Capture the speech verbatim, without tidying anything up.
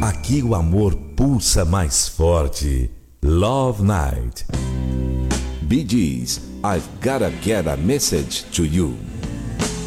Aqui o amor pulsa mais forte. Love Night. Bee Gees, I've Gotta Get a Message to You.